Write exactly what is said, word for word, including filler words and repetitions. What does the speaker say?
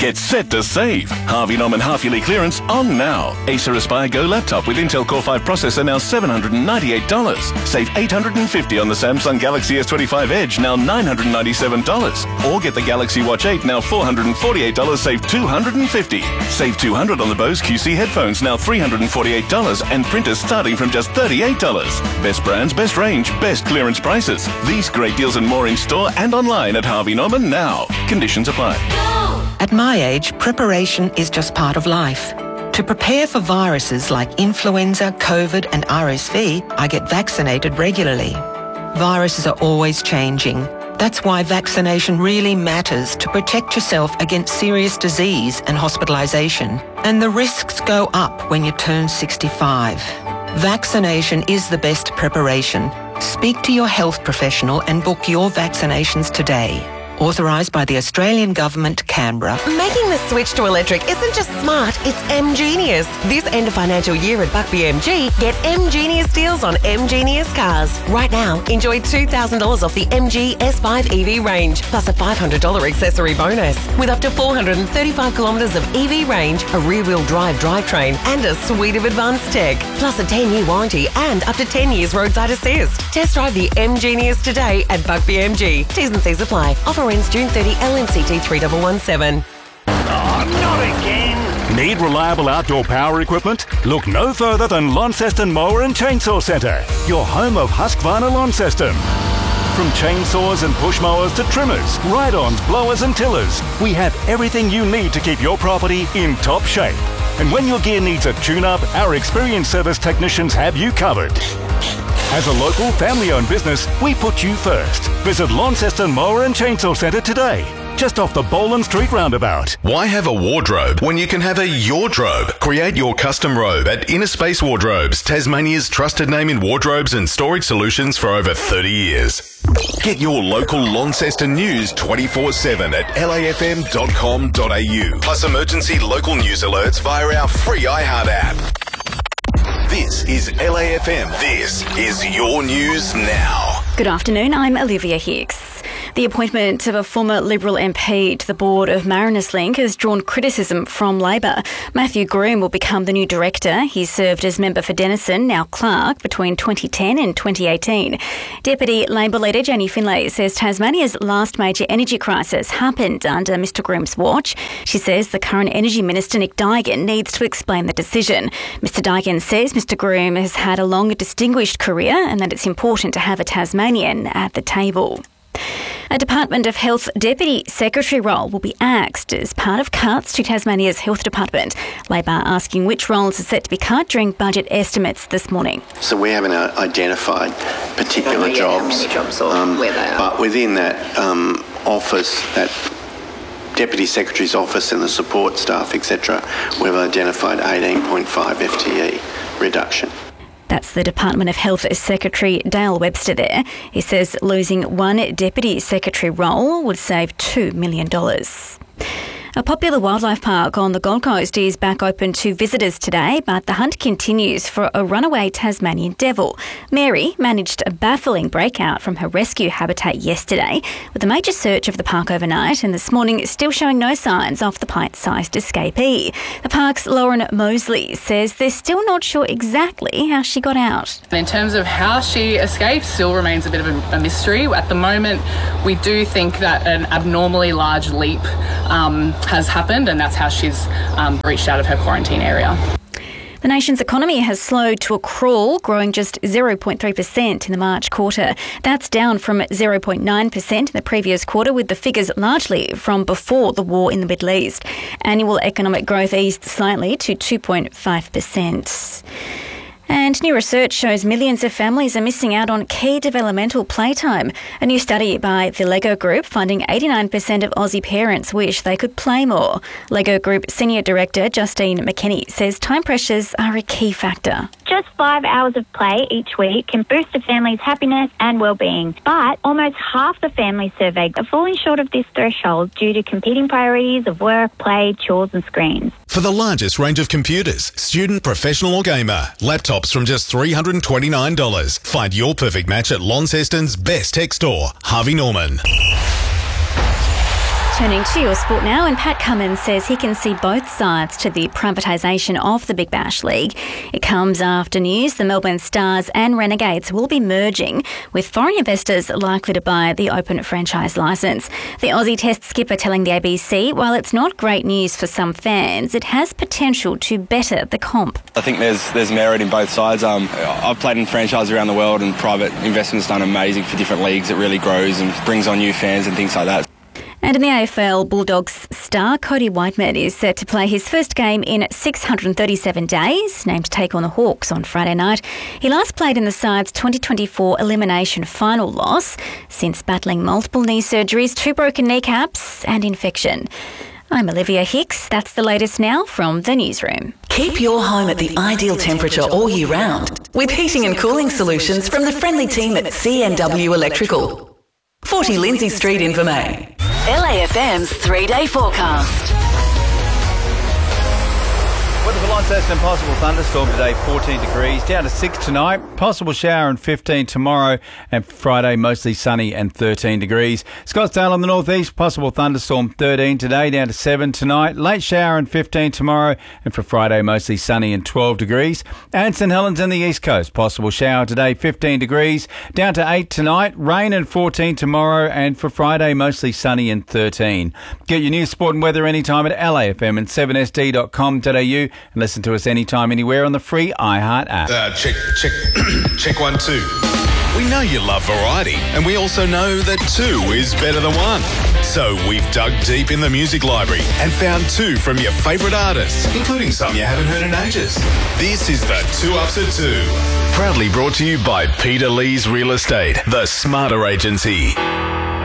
Get set to save. Harvey Norman half-yearly clearance on now. Acer Aspire Go laptop with Intel Core five processor now seven hundred ninety-eight dollars. Save eight hundred fifty dollars on the Samsung Galaxy S twenty-five Edge, now nine hundred ninety-seven dollars. Or get the Galaxy Watch eight, now four hundred forty-eight dollars, save two hundred fifty dollars. Save two hundred dollars on the Bose Q C headphones, now three hundred forty-eight dollars, and printers starting from just thirty-eight dollars. Best brands, best range, best clearance prices. These great deals and more in store and online at Harvey Norman now. Conditions apply. At my age, preparation is just part of life. To prepare for viruses like influenza, COVID and R S V, I get vaccinated regularly. Viruses are always changing. That's why vaccination really matters to protect yourself against serious disease and hospitalisation. And the risks go up when you turn sixty-five. Vaccination is the best preparation. Speak to your health professional and book your vaccinations today. Authorised by the Australian Government, Canberra. Making the switch to electric isn't just smart, it's M-Genius. This end of financial year at Buckby M G, get M-Genius deals on M-Genius cars. Right now, enjoy two thousand dollars off the M G S five E V range, plus a five hundred dollars accessory bonus. With up to four hundred thirty-five kilometres of E V range, a rear-wheel drive drivetrain, and a suite of advanced tech. Plus a ten-year warranty and up to ten years roadside assist. Test drive the M-Genius today at Buckby M G. T's and C's apply. Offer ends June thirtieth, L N C T three one one seven. Oh, not again. Need reliable outdoor power equipment? Look no further than Launceston Mower and Chainsaw Centre, your home of Husqvarna lawn system. From chainsaws and push mowers to trimmers, ride-ons, blowers and tillers, we have everything you need to keep your property in top shape. And when your gear needs a tune-up, our experienced service technicians have you covered. As a local family-owned business, we put you first. Visit Launceston Mower and Chainsaw Centre today, just off the Boland Street roundabout. Why have a wardrobe when you can have a yardrobe? Create your custom robe at Inner Space Wardrobes, Tasmania's trusted name in wardrobes and storage solutions for over thirty years. Get your local Launceston news twenty-four seven at L A F M dot com dot A U. Plus emergency local news alerts via our free iHeart app. This is L A F M. This is your news now. Good afternoon, I'm Olivia Hicks. The appointment of a former Liberal M P to the board of Mariners Link has drawn criticism from Labor. Matthew Groom will become the new director. He served as member for Denison, now Clark, between twenty ten and twenty eighteen. Deputy Labor leader Jenny Finlay says Tasmania's last major energy crisis happened under Mr Groom's watch. She says the current Energy Minister Nick Daigan needs to explain the decision. Mr Daigan says Mr Groom has had a long, distinguished career and that it's important to have a Tasmanian at the table. A Department of Health Deputy Secretary role will be axed as part of cuts to Tasmania's Health Department. Labor asking which roles are set to be cut during budget estimates this morning. So we haven't identified particular yeah, jobs, jobs or um, where they are. But within that um, office, that Deputy Secretary's office and the support staff, et cetera, we've identified eighteen point five F T E reduction. That's the Department of Health Secretary Dale Webster there. He says losing one Deputy Secretary role would save two million dollars. A popular wildlife park on the Gold Coast is back open to visitors today, but the hunt continues for a runaway Tasmanian devil. Mary managed a baffling breakout from her rescue habitat yesterday, with a major search of the park overnight, and this morning still showing no signs of the pint-sized escapee. The park's Lauren Mosley says they're still not sure exactly how she got out. In terms of how she escaped, still remains a bit of a, a mystery. At the moment, we do think that an abnormally large leap um, has happened, and that's how she's um, reached out of her quarantine area. The nation's economy has slowed to a crawl, growing just zero point three percent in the March quarter. That's down from zero point nine percent in the previous quarter, with the figures largely from before the war in the Middle East. Annual economic growth eased slightly to two point five percent. And new research shows millions of families are missing out on key developmental playtime. A new study by the Lego Group finding eighty-nine percent of Aussie parents wish they could play more. Lego Group Senior Director Justine McKinney says time pressures are a key factor. Just five hours of play each week can boost a family's happiness and well-being. But almost half the families surveyed are falling short of this threshold due to competing priorities of work, play, chores and screens. For the largest range of computers, student, professional or gamer, laptops from just three hundred twenty-nine dollars. Find your perfect match at Launceston's best tech store, Harvey Norman. Turning to your sport now, and Pat Cummins says he can see both sides to the privatisation of the Big Bash League. It comes after news the Melbourne Stars and Renegades will be merging, with foreign investors likely to buy the Open franchise licence. The Aussie Test skipper telling the A B C, while it's not great news for some fans, it has potential to better the comp. I think there's there's merit in both sides. Um, I've played in franchise around the world, and private investment's done amazing for different leagues. It really grows and brings on new fans and things like that. And in the A F L, Bulldogs star Cody Whiteman is set to play his first game in six hundred thirty-seven days, named to take on the Hawks on Friday night. He last played in the side's twenty twenty-four elimination final loss, since battling multiple knee surgeries, two broken kneecaps and infection. I'm Olivia Hicks. That's the latest now from the newsroom. Keep your home at the ideal temperature all year round with heating and cooling solutions from the friendly team at C N W Electrical. forty Lindsay Street, Invermay. L A F M's three-day forecast. Weather for Launceston, possible thunderstorm today, fourteen degrees, down to six tonight, possible shower and fifteen tomorrow, and Friday mostly sunny and thirteen degrees. Scottsdale on the northeast, possible thunderstorm, thirteen today, down to seven tonight, late shower and fifteen tomorrow, and for Friday mostly sunny and twelve degrees. And St Helens on the east coast, possible shower today, fifteen degrees, down to eight tonight, rain and fourteen tomorrow, and for Friday mostly sunny and thirteen. Get your news, sport and weather anytime at L A F M and seven S D dot com dot A U. And listen to us anytime, anywhere on the free iHeart app. Uh, check, check, check one, two. We know you love variety, and we also know that two is better than one. So we've dug deep in the music library and found two from your favourite artists, including some you haven't heard in ages. This is the Two Ups at Two. Proudly brought to you by Peter Lee's Real Estate, the smarter agency.